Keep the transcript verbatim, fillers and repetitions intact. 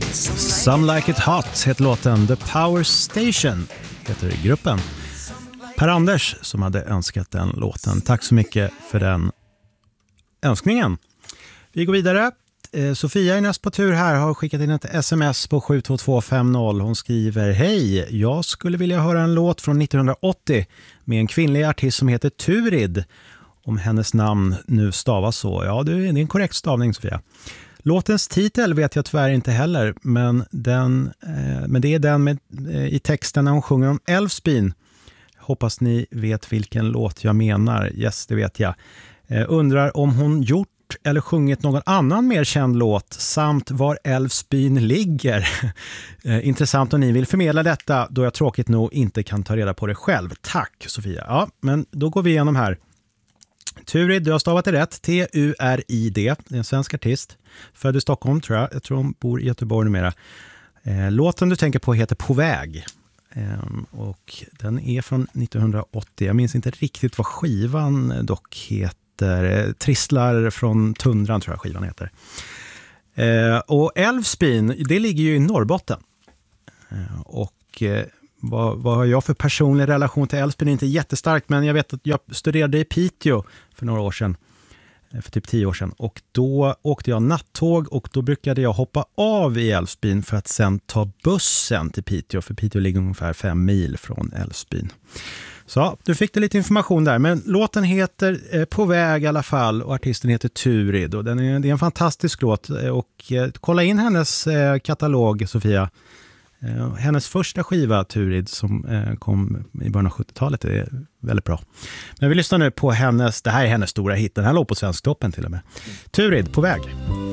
Some Like It Hot heter låten. The Power Station heter gruppen. Per-Anders som hade önskat den låten. Tack så mycket för den önskningen. Vi går vidare. Sofia är näst på tur här, har skickat in ett sms på sju två två fem noll. Hon skriver: hej, jag skulle vilja höra en låt från nittonhundraåttio med en kvinnlig artist som heter Turid. Om hennes namn nu stavas så. Ja, det är en korrekt stavning, Sofia. Låtens titel vet jag tyvärr inte heller, men, den, eh, men det är den med, eh, i texten när hon sjunger om Älvsbyn. Hoppas ni vet vilken låt jag menar. Yes, det vet jag. Eh, undrar om hon gjort eller sjungit någon annan mer känd låt samt var Älvsbyn ligger. eh, intressant om ni vill förmedla detta, då jag tråkigt nog inte kan ta reda på det själv. Tack, Sofia. Ja, men då går vi igenom här. Turid, du har stavat det rätt. T U R I D. Det är en svensk artist. Född i Stockholm, tror jag. Jag tror hon bor i Göteborg numera. Eh, låten du tänker på heter På väg. Eh, och den är från nittonhundraåttio. Jag minns inte riktigt vad skivan dock heter. Eh, Trisslar från tundran tror jag skivan heter. Eh, och Älvsbyn, det ligger ju i Norrbotten. Eh, och... Eh, Vad, vad har jag för personlig relation till Älvsbyn? Inte jättestarkt, men jag vet att jag studerade i Piteå för några år sedan. För typ tio år sedan. Och då åkte jag nattåg och då brukade jag hoppa av i Älvsbyn för att sen ta bussen till Piteå. För Piteå ligger ungefär fem mil från Älvsbyn. Så, du fick det lite information där. Men låten heter eh, På väg i alla fall och artisten heter Turid. Och den är, det är en fantastisk låt. Och eh, kolla in hennes eh, katalog, Sofia. Uh, hennes första skiva, Turid, som uh, kom i början av sjuttiotalet, är väldigt bra. Men vi lyssnar nu på hennes, det här är hennes stora hit, den här låg på Svensktoppen till och med. Turid, På väg.